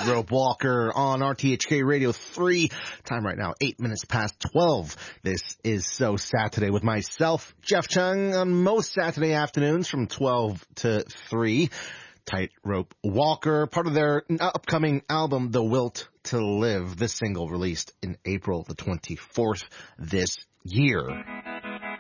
Tightrope Walker on RTHK Radio 3. Time right now, 8 minutes past 12. This is So Saturday with myself, Jeff Chung, on most Saturday afternoons from 12 to 3. Tightrope Walker, part of their upcoming album, The Wilt to Live. This single released in April the 24th this year.